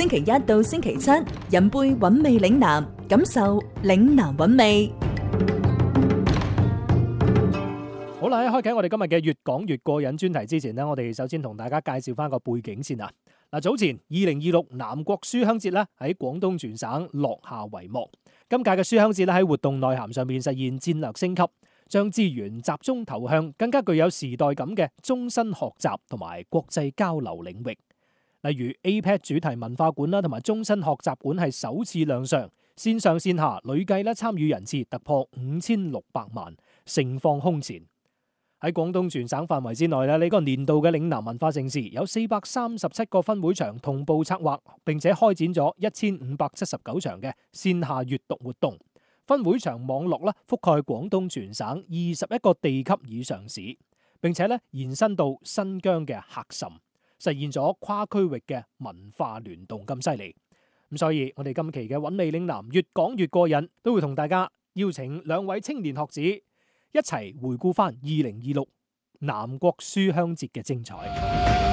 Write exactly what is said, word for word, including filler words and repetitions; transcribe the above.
星期一到星期七，飲杯韻味嶺南，感受嶺南韻味。 好啦，喺開啟我哋今日嘅越講越過癮專題之前呢，我哋首先同大家介紹翻個背景先啊。嗱，早前二零二六南國書香節咧喺廣東全省落下帷幕。今屆嘅書香節咧喺活動內涵上面實現戰略升級，將資源集中投向更加具有時代感嘅終身學習同埋國際交流領域。例如 A P E C 主題文化館啦，同埋終身學習館係首次亮相，線上線下累計咧參與人次突破五千六百萬，盛況空前。喺廣東全省範圍之內咧，呢個年度嘅嶺南文化盛事有四百三十七個分會場同步策劃，並且開展咗一千五百七十九場嘅線下閱讀活動。分會場網絡咧覆蓋廣東全省二十一個地級以上市，並且咧延伸到新疆嘅喀什，實現咗跨區域嘅文化聯動咁犀利。咁所以我哋今期嘅韻味嶺南越講越過癮，都會同大家邀請兩位青年學子一齊回顧翻二零二六南國書香節嘅精彩。